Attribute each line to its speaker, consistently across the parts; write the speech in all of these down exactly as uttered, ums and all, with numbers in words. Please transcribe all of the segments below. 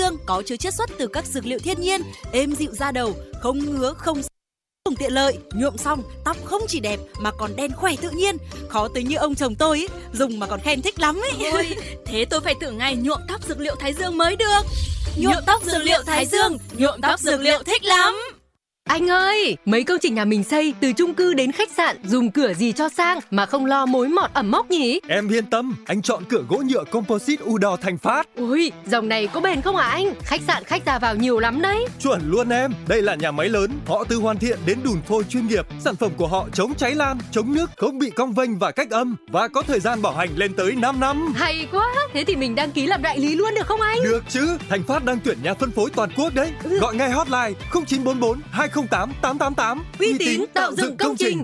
Speaker 1: Dương có chứa chiết xuất từ các dược liệu thiên nhiên, êm dịu da đầu, không ngứa, không dùng tiện lợi, nhuộm xong tóc không chỉ đẹp mà còn đen khỏe tự nhiên. Khó tới như ông chồng tôi ý, dùng mà còn khen thích lắm ấy.
Speaker 2: Ôi, thế tôi phải thử ngay nhuộm tóc dược liệu Thái Dương mới được.
Speaker 1: Nhuộm tóc dược liệu Thái Dương, nhuộm tóc dược liệu thích lắm.
Speaker 3: Anh ơi, mấy công trình nhà mình xây từ chung cư đến khách sạn, dùng cửa gì cho sang mà không lo mối mọt ẩm mốc nhỉ?
Speaker 4: Em yên tâm, anh chọn cửa gỗ nhựa composite Udor Thành Phát.
Speaker 3: Ui, dòng này có bền không hả anh? Khách sạn khách ra vào nhiều lắm đấy.
Speaker 4: Chuẩn luôn em, đây là nhà máy lớn, họ từ hoàn thiện đến đùn phôi chuyên nghiệp. Sản phẩm của họ chống cháy lan, chống nước, không bị cong vênh và cách âm và có thời gian bảo hành lên tới năm năm.
Speaker 3: Hay quá, thế thì mình đăng ký làm đại lý luôn được không anh?
Speaker 4: Được chứ, Thành Phát đang tuyển nhà phân phối toàn quốc đấy. Ừ. Gọi ngay hotline không chín bốn bốn hai không tám tám tám tám.
Speaker 3: Uy tín tạo dựng công trình.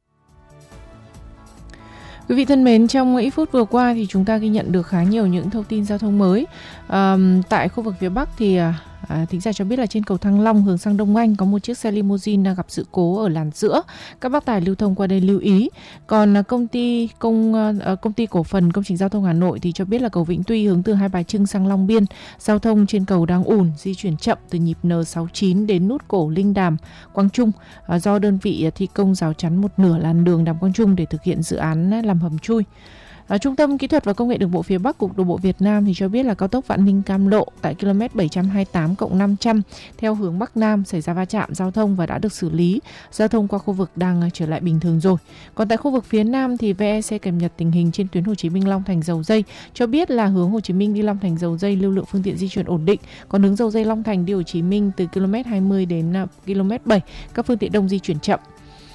Speaker 5: Quý vị thân mến, trong ít phút vừa qua thì chúng ta ghi nhận được khá nhiều những thông tin giao thông mới. À, tại khu vực phía Bắc thì à, thính giả cho biết là trên cầu Thăng Long hướng sang Đông Anh có một chiếc xe limousine đang gặp sự cố ở làn giữa. Các bác tài lưu thông qua đây lưu ý. Còn công ty công à, công ty cổ phần công trình giao thông Hà Nội thì cho biết là cầu Vĩnh Tuy hướng từ Hai Bà Trưng sang Long Biên, giao thông trên cầu đang ùn, di chuyển chậm từ nhịp N sáu mươi chín đến nút cổ Linh Đàm, Quang Trung à, do đơn vị thi công rào chắn một nửa làn đường Đàm Quang Trung để thực hiện dự án làm hầm chui. À, Trung tâm Kỹ thuật và Công nghệ Đường bộ phía Bắc, Cục Đường bộ Việt Nam thì cho biết là cao tốc Vạn Ninh Cam Lộ tại km bảy trăm hai mươi tám cộng năm trăm theo hướng Bắc Nam xảy ra va chạm giao thông và đã được xử lý. Giao thông qua khu vực đang trở lại bình thường rồi. Còn tại khu vực phía Nam thì vê e xê cập nhật tình hình trên tuyến Hồ Chí Minh Long Thành Dầu Dây, cho biết là hướng Hồ Chí Minh đi Long Thành Dầu Dây lưu lượng phương tiện di chuyển ổn định. Còn hướng Dầu Dây Long Thành đi Hồ Chí Minh từ km hai mươi đến km bảy, các phương tiện đông di chuyển chậm.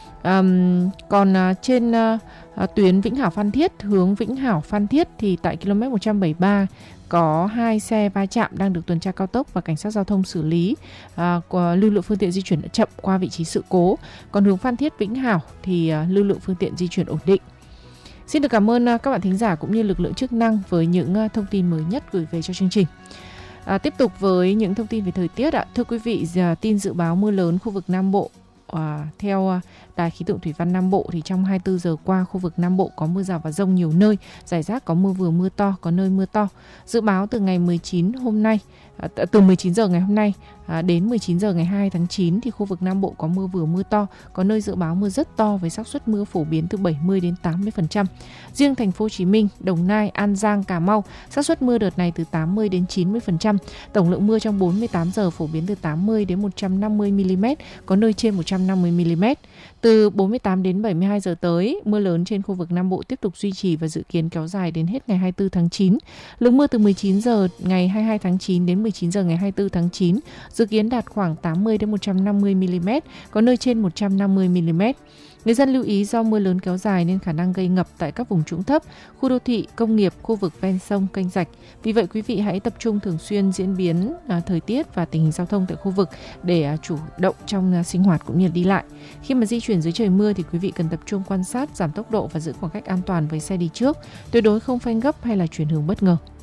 Speaker 5: Um, còn uh, trên uh, uh, tuyến Vĩnh Hảo Phan Thiết hướng Vĩnh Hảo Phan Thiết thì tại km một trăm bảy mươi ba có hai xe va chạm đang được tuần tra cao tốc và cảnh sát giao thông xử lý. Uh, lưu lượng phương tiện di chuyển chậm qua vị trí sự cố. Còn hướng Phan Thiết Vĩnh Hảo thì uh, lưu lượng phương tiện di chuyển ổn định. Xin được cảm ơn uh, các bạn thính giả cũng như lực lượng chức năng với những uh, thông tin mới nhất gửi về cho chương trình. À, tiếp tục với những thông tin về thời tiết ạ. Thưa quý vị, uh, tin dự báo mưa lớn khu vực Nam Bộ. À, theo Đài khí tượng thủy văn Nam Bộ thì trong hai mươi tư giờ qua khu vực Nam Bộ có mưa rào và dông nhiều nơi, rải rác có mưa vừa mưa to, có nơi mưa to. Dự báo từ ngày mười chín hôm nay, à, từ mười chín giờ ngày hôm nay à, đến mười chín giờ ngày hai tháng chín thì khu vực Nam Bộ có mưa vừa mưa to, có nơi dự báo mưa rất to với xác suất mưa phổ biến từ bảy mươi đến tám mươi phần trăm. Riêng thành phố Hồ Chí Minh, Đồng Nai, An Giang, Cà Mau xác suất mưa đợt này từ tám mươi đến chín mươi phần trăm. Tổng lượng mưa trong bốn mươi tám giờ phổ biến từ tám mươi đến một trăm năm mươi mi-li-mét, có nơi trên một trăm năm mươi mi-li-mét. Từ bốn mươi tám đến bảy mươi hai giờ tới, mưa lớn trên khu vực Nam Bộ tiếp tục duy trì và dự kiến kéo dài đến hết ngày hai mươi tư tháng chín. Lượng mưa từ mười chín giờ ngày hai mươi hai tháng chín đến mười chín giờ ngày hai mươi tư tháng chín dự kiến đạt khoảng tám mươi đến một trăm năm mươi mi-li-mét, có nơi trên một trăm năm mươi mi-li-mét. Người dân lưu ý do mưa lớn kéo dài nên khả năng gây ngập tại các vùng trũng thấp, khu đô thị, công nghiệp, khu vực ven sông, kênh rạch. Vì vậy quý vị hãy tập trung thường xuyên diễn biến à, thời tiết và tình hình giao thông tại khu vực để à, chủ động trong à, sinh hoạt cũng như đi lại. Khi mà di chuyển dưới trời mưa thì quý vị cần tập trung quan sát, giảm tốc độ và giữ khoảng cách an toàn với xe đi trước. Tuyệt đối không phanh gấp hay là chuyển hướng bất ngờ.